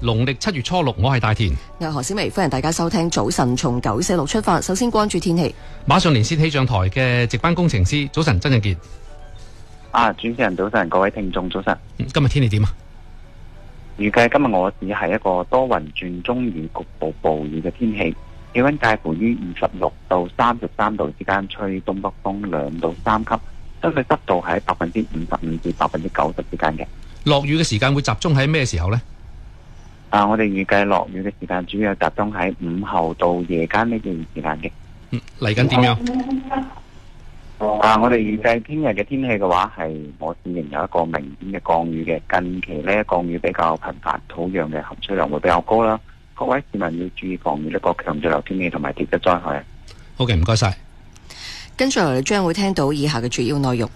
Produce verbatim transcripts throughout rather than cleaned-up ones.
農曆七月初六，我係大田。 我係何小薇，歡迎大家收聽早晨從九四六出發。首先關注天氣， 馬上連線氣象台嘅值班工程師，早晨曾俊傑。 啊，主持人早晨，各位聽眾早晨。 嗯、今日天氣點啊？ 預計今日我市係一個多雲轉中雨，局部暴雨嘅天氣，氣溫介乎於二十六到三十三度之間，吹東北風兩到三級，相對濕度喺百分之五十五至百分之九十之間嘅。 落雨嘅時間會集中喺咩時候呢？ 啊，我哋預計落雨嘅時間主要集中喺午後到夜間呢段時間嘅。 嗯，嚟緊點樣？ 啊，我哋預計聽日嘅天氣嘅話，係我市仍有一個明顯嘅降雨嘅。近期呢，降雨比較頻繁，土壤嘅含水量會比較高啦。各位市民要注意防禦呢個強對流天氣同埋鐵質災害。 好嘅，唔該晒。 跟住落嚟將會聽到以下嘅主要內容。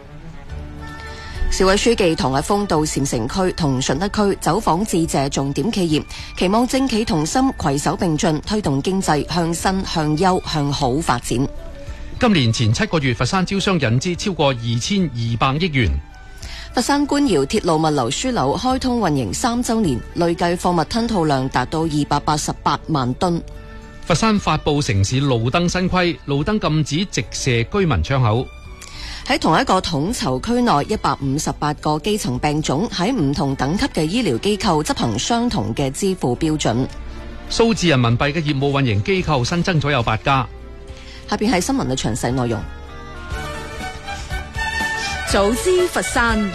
市委書記唐屹峰到禪城區同順德區走訪致謝重點企業，期望政企同心攜手並進，推動經濟向新、向優、向好發展。 今年前七個月，佛山招商引資超過二千二百億元。 佛山官窯鐵路物流樞紐開通運營三週年，累計貨物吞吐量達到二百八十八萬噸。 佛山發布城市路燈新規，路燈禁止直射居民窗口。 喺同一個統籌區內，一百五十八個基層病種喺唔同等級嘅醫療機構執行相同嘅支付標準。 數字人民幣嘅業務運營機構新增咗有八家。 下邊係新聞嘅詳細內容。 早知佛山。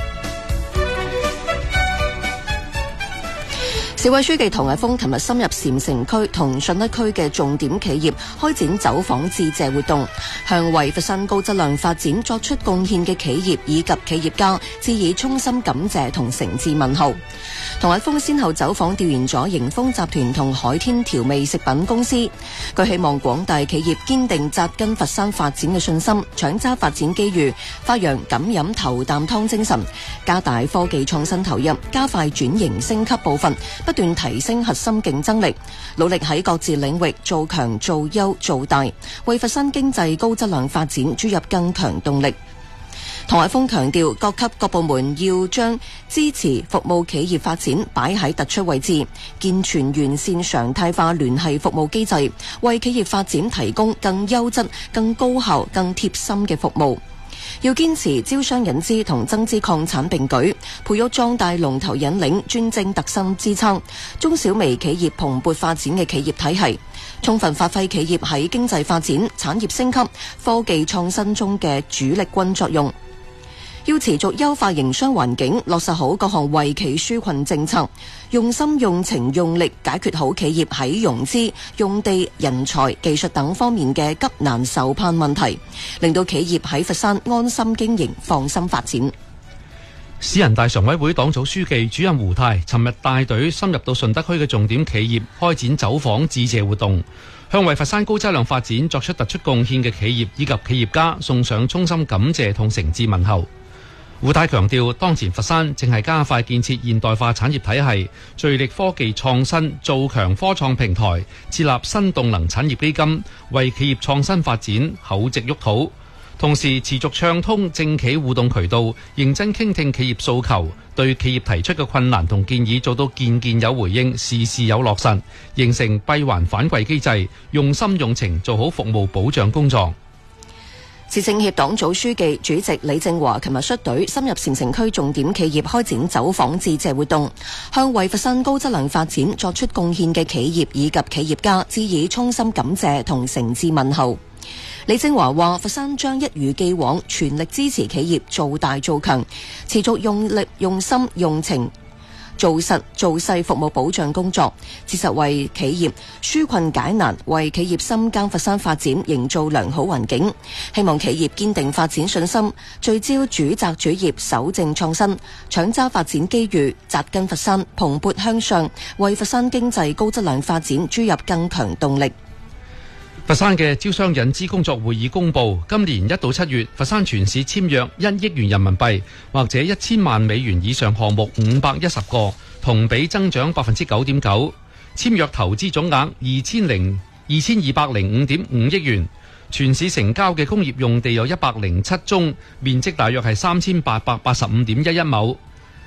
市委書記唐屹峰琴日深入禪城區同順德區嘅重點企業開展走訪致謝活動，向為佛山高質量發展作出貢獻嘅企業以及企業家致以衷心感謝同誠摯問候。唐屹峰先後走訪調研咗盈豐集團同海天調味食品公司，佢希望廣大企業堅定扎根佛山發展嘅信心，搶揸發展機遇，發揚敢飲頭啖湯精神，加大科技創新投入，加快轉型升級步伐，不斷提升核心競爭力，努力喺各自領域做強做優做大，為佛山經濟高質量發展注入更強動力。唐屹峰強調，各級各部門要將支持服務企業發展擺喺突出位置，健全完善常態化聯繫服務機制，為企業發展提供更優質、更高效、更貼心嘅服務。要堅持招商引資同增資擴產並舉，培育壯大龍頭引領、專精特新支撐中小微企業蓬勃發展嘅企業體系，充分發揮企業喺經濟發展、產業升級、科技創新中嘅主力軍作用。要持續優化營商環境，落實好各項惠企紓困政策，用心用情用力解決好企業喺融資、用地、人才、技術等方面嘅急難愁盼問題，令到企業喺佛山安心經營、放心發展。 市人大常委會黨組書記、主任胡泰尋日帶隊深入到順德區嘅重點企業，開展走訪致謝活動，向為佛山高質量發展作出突出貢獻嘅企業以及企業家送上衷心感謝同誠摯問候。胡泰強調，當前佛山正係加快建設現代化產業體系，聚力科技創新，做強科創平台，設立新動能產業基金，為企業創新發展厚植沃土。同時持續暢通政企互動渠道，認真傾聽企業訴求，對企業提出嘅困難同建議做到件件有回應，事事有落實，形成閉環反饋機制，用心用情做好服務保障工作。 市政協黨組書記、主席李正華琴日率隊深入禪城區重點企業開展走訪致謝活動，向為佛山高質量發展作出貢獻嘅企業以及企業家致以衷心感謝同誠摯問候。李正華話：佛山將一如既往全力支持企業做大做強，持續用力用心用情做實做細服務保障工作，切實為企業紓困解難，為企業深耕佛山發展營造良好環境。希望企業堅定發展信心，聚焦主責主業，守正創新，搶揸發展機遇，扎根佛山，蓬勃向上，為佛山經濟高質量發展注入更強動力。 佛山嘅招商引資工作會議公佈，今年一到七月，佛山全市簽約一億元人民幣或者一千萬美元以上項目五百一十個，同比增長百分之九點九。簽約投資總額二千零二千二百零五點五億元。全市成交嘅工業用地有一百零七宗，面積大約係三千八百八十五點一一畝。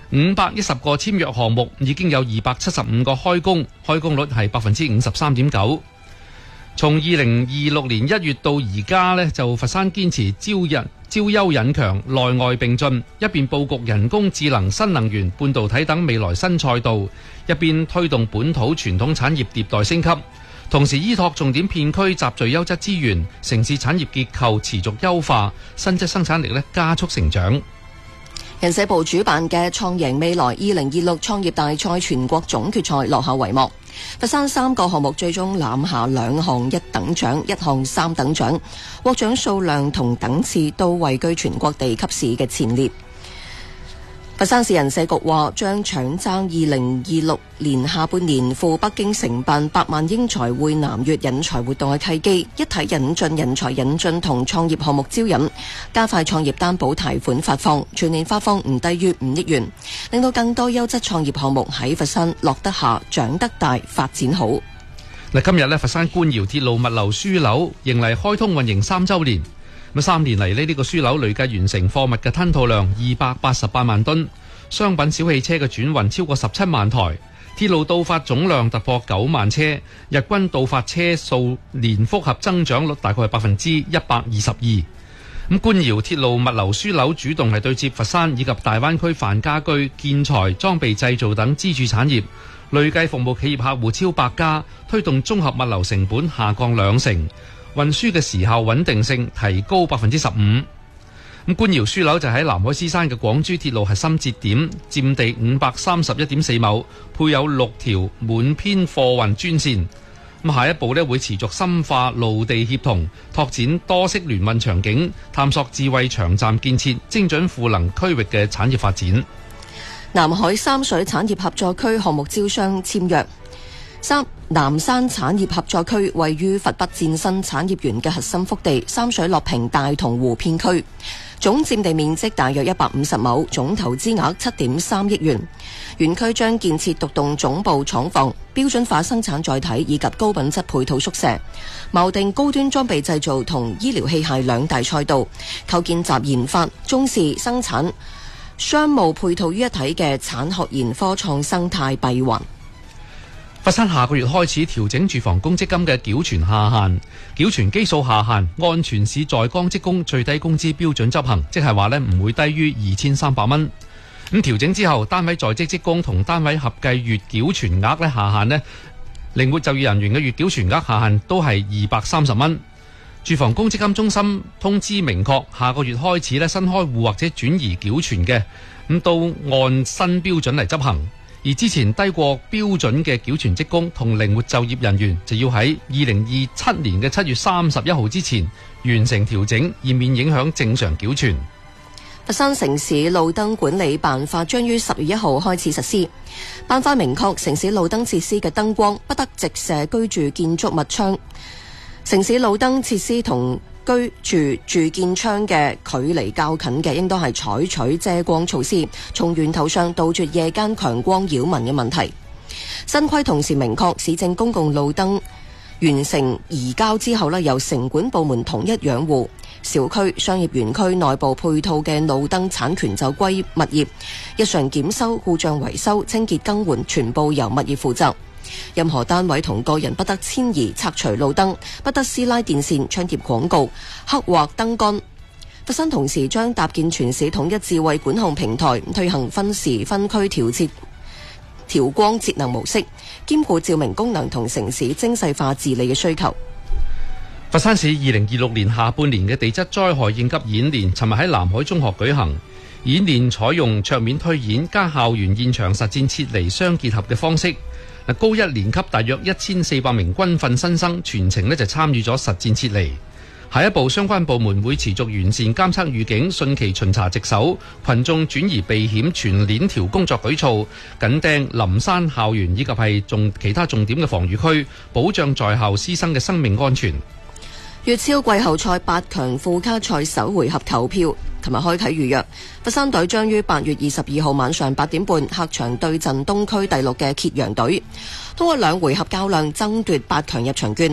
五百一十個簽約項目，已經有二百七十五個開工，開工率係百分之五十三點九。從二零二六年一月到而家呢，就佛山堅持招人招優引強，內外並進，一邊佈局人工智能、新能源、半導體等未來新賽道，一邊推動本土傳統產業迭代升級，同時依託重點片區集聚優質資源，城市產業結構持續優化，新質生產力呢加速成長。 人社部主辦嘅創贏未來二零二六創業大賽全國總決賽落下帷幕，佛山三個項目最終攬下兩項一等獎、一項三等獎，獲獎數量同等次都位居全國地級市嘅前列。佛山市人社局話將搶爭二零二六年下半年赴北京承辦百萬英才會南粵引才活動嘅契機，一體引進人才引進同創業項目招引，加快創業擔保貸款發放，全年發放唔低於五億元，令到更多優質創業項目喺佛山落得下、長得大、發展好。 嗱，今日呢，佛山官窯鐵路物流樞紐迎嚟開通運營三週年。咁三年嚟呢，呢個樞紐累計完成貨物嘅吞吐量二百八十八萬噸，商品小汽車嘅轉運超過十七萬台，鐵路到發總量突破九萬車，日均到發車數年複合增長率大概係百分之一百二十二。咁官窯鐵路物流樞紐主動係對接佛山以及大灣區泛家居、建材、裝備製造等支柱產業，累計服務企業客戶超百家，推動綜合物流成本下降兩成，運輸嘅時效穩定性提高百分之十五。咁官窯樞紐就喺南海獅山嘅廣珠鐵路核心節點，佔地五百三十一點四畝，配有六條滿編貨運專線。咁下一步咧會持續深化陸地協同，拓展多式聯運場景，探索智慧場站建設，精準賦能區域嘅產業發展。 南海三水產業合作區項目招商簽約。三南山產業合作區位於佛北戰新產業園嘅核心腹地，三水樂平大同湖片區，總佔地面積大約一百五十畝，總投資額七點三億元。園區將建設獨棟總部廠房、標準化生產載體以及高品質配套宿舍，錨定高端裝備製造同醫療器械兩大賽道，構建集研發、中試、生產、商務配套於一體嘅產學研科創生態閉環。 佛山下個月開始調整住房公積金嘅繳存下限，繳存基數下限按全市在崗職工最低工資標準執行，即係話呢唔會低於二千三百蚊。咁調整之後，單位在職職工同單位合計月繳存額呢下限呢，靈活就業人員嘅月繳存額下限都係二百三十蚊。住房公積金中心通知明確，下個月開始呢新開戶或者轉移繳存嘅，咁都按新標準嚟執行。而之前低過標準嘅繳存職工同靈活就業人員就要喺二零二七年嘅七月三十一號之前完成調整，以免影響正常繳存。 佛山城市路燈管理辦法將於十月一號開始實施，辦法明確城市路燈設施嘅燈光不得直射居住建築物窗，城市路燈設施同居住住建窗嘅距離較近嘅，應當係採取遮光措施，從源頭上杜絕夜間強光擾民嘅問題。新規同時明確，市政公共路燈完成移交之後呢，由城管部門統一養護，小區、商業園區內部配套嘅路燈產權就歸物業，日常檢修、故障維修、清潔更換全部由物業負責。任何單位同個人不得遷移、拆除路燈，不得私拉電線、張貼廣告、刻畫燈桿。佛山同時將搭建全市統一智慧管控平台，推行分時分區調節調光節能模式，兼顧照明功能同城市精細化治理嘅需求。 佛山市二零二六年下半年嘅地質災害應急演練，尋日喺南海中學舉行。演練採用桌面推演加校園現場實戰撤離相結合嘅方式。高一年級大約一千四百名軍訓新生全程呢就參與咗實戰撤離。下一步相關部門會持續完善監測預警、汛期巡查值守、群眾轉移避險全鏈條工作舉措，緊盯林山校園以及係重其他重點嘅防禦區，保障在校師生嘅生命安全。 粵超季後賽八強附加賽首回合投票，琴日開啟預約。佛山隊將於八月二十二號晚上八點半客場對陣東區第六嘅揭陽隊，通過兩回合較量爭奪八強入場券。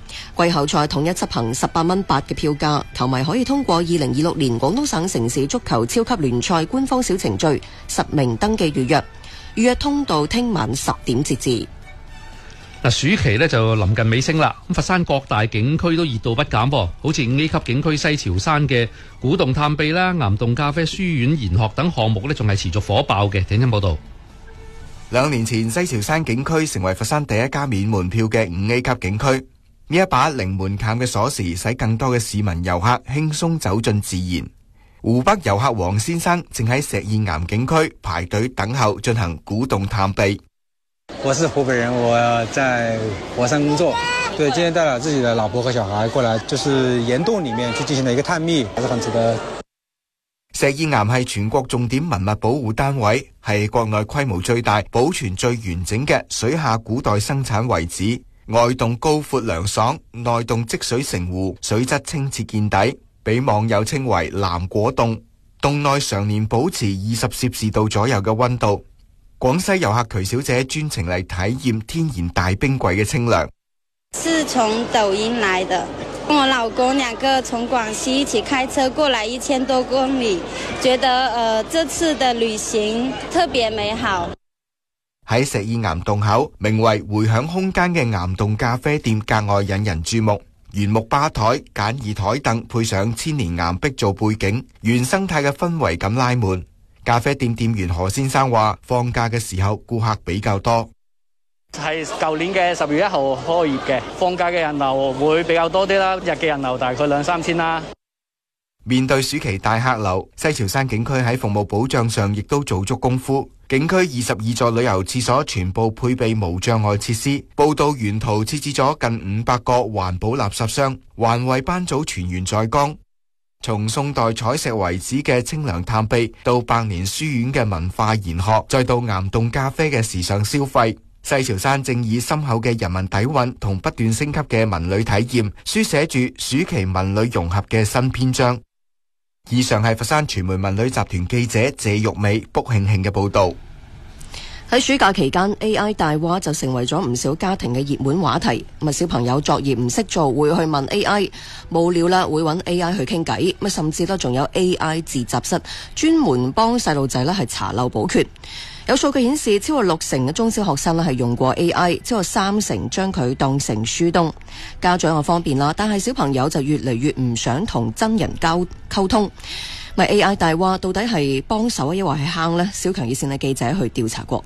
季後賽統一執行十八蚊八嘅票價，球迷可以通過二零二六年廣東省城市足球超級聯賽官方小程序實名登記預約，預約通道聽晚十點截止。 嗱，暑期呢就臨近尾聲啦，咁佛山各大景區都熱度不減噃，好似五 A 級景區西樵山嘅古洞探秘啦、岩洞咖啡書院研學等項目呢，仲係持續火爆嘅。聽聽報道。 兩年前，西樵山景區成為佛山第一家免門票嘅五 A 級景區，呢一把零門檻嘅鎖匙，使更多嘅市民遊客輕鬆走進自然。湖北遊客黃先生正喺石燕岩景區排隊等候進行古洞探秘。 我是湖北人，我在佛山工作。對，今天帶了自己的老婆和小孩過來，就是岩洞裏面去進行了一個探秘，還是很值得。 石燕岩係全國重點文物保護單位，係國內規模最大、保存最完整嘅水下古代生產遺址。外洞高闊涼爽，內洞積水成湖，水質清澈見底，俾網友稱為藍果洞。洞內常年保持二十攝氏度左右嘅溫度。廣西遊客渠小姐專程嚟體驗天然大冰櫃嘅清涼。 是從抖音來的，跟我老公兩個從廣西一起開車過來一千多公里，覺得呃這次的旅行特別美好。 喺石燕岩洞口，名為回響空間嘅岩洞咖啡店格外引人注目。原木吧台、簡易台凳配上千年岩壁做背景，原生態嘅氛圍感拉滿。咖啡店店員何先生話，放假嘅時候顧客比較多。 係舊年嘅十月一號開業嘅，放假嘅人流會比較多啲啦，日嘅人流大概兩三千啦。 面對暑期大客流，西樵山景區喺服務保障上亦都做足功夫。景區二十二座旅遊廁所全部配備無障礙設施，步道沿途設置咗近五百個環保垃圾箱，環衛班組全員在崗。從宋代採石遺址嘅清涼探秘，到百年書院嘅文化研學，再到岩洞咖啡嘅時尚消費，西樵山正以深厚嘅人文底蘊同不斷升級嘅文旅體驗，書寫住暑期文旅融合嘅新篇章。以上係佛山傳媒文旅集團記者謝玉美、卜慶慶嘅報道。 喺暑假期間 A I 大話就成為咗唔少家庭嘅熱門話題。咁小朋友作業唔識做，會去問 A I， 無聊啦會揾 A I 去傾偈。咁甚至都仲有 A I 自習室，專門幫細路仔咧係查漏補缺。有數據顯示，超過六成嘅中小學生咧係用過 A I， 超過三成將佢當成樹洞。家長又方便啦，但係小朋友就越嚟越唔想同真人交溝通。咪 A I 大話到底係幫手啊，抑或係坑呢？小強熱線嘅記者去調查過。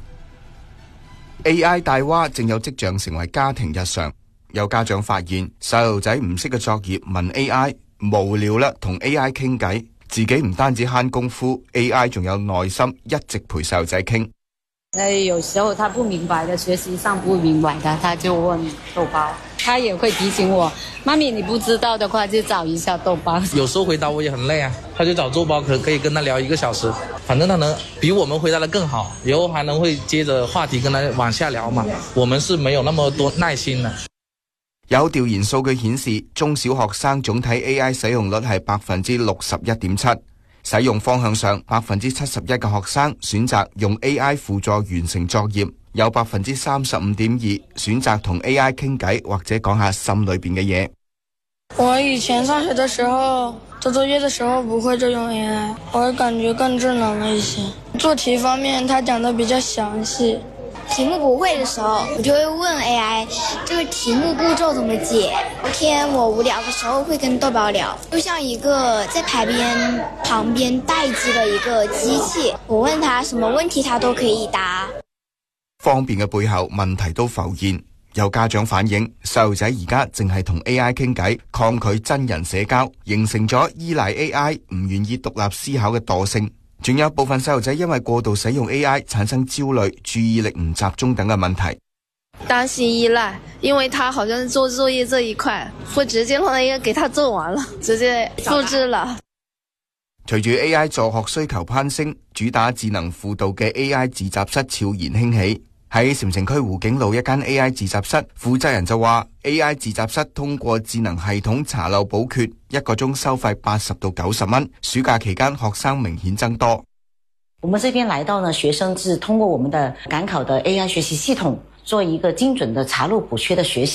A I 大話正有跡象成為家庭日常，有家長發現細路仔唔識嘅作業問 A I， 無聊啦同 A I 傾偈，自己唔單止慳功夫 ，A I 仲有耐心一直陪細路仔傾。 誒，有時候他不明白的，學習上不明白的，他就問豆包，他也會提醒我，媽咪你不知道的話就找一下豆包。 有時候回答我也很累啊，他就找豆包，可可以跟他聊一個小時，反正他能比我們回答得更好，以後還能會接着話題跟他往下聊嘛。我們是沒有那麼多耐心的。 有調研數據顯示，中小學生總體 A I 使用率係百分之六十一點七。使用方向上，百分之七十一嘅學生選擇用 A I 輔助完成作業，有百分之三十五點二選擇同 A I 傾偈或者講下心裏邊嘅嘢。 我以前上學的時候，做作業的時候不會就用 A I， 我感覺更智能了一些。做題方面，他講得比較詳細。 題目不會的時候，我就會問 A I， 這個題目步驟怎麼解？有天我無聊的時候會跟豆包聊，就像一個在牌邊旁邊待機的一個機器，我問他什麼問題，他都可以答。 方便嘅背後，問題都浮現。有家長反映，細路仔而家淨係同 A I 傾偈，抗拒真人社交，形成咗依賴 A I 唔願意獨立思考嘅惰性。仲有部分細路仔因為過度使用 A I 產生焦慮、注意力唔集中等嘅問題。 擔心依賴，因為他好像是做作業這一塊，會直接讓那個給他做完了，直接複製了。 隨住 A I 助學需求攀升，主打智能輔導嘅 A I 自習室悄然興起。喺禪城區湖景路一間 A I 自習室，負責人就話 A I 自習室通過智能系統查漏補缺，一個鐘收費八十到九十蚊。暑假期間學生明顯增多。 我們這邊來到呢，學生是通過我們的趕考的 A I 學習系統做一個精準的查漏補缺的學習。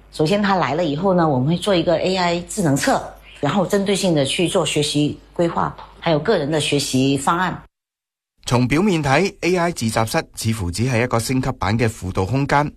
首先他來了以後呢，我們會做一個 A I 智能冊，然後針對性的去做學習規劃，還有個人的學習方案。 從表面睇，A I 自習室似乎只係一個升級版嘅輔導空間，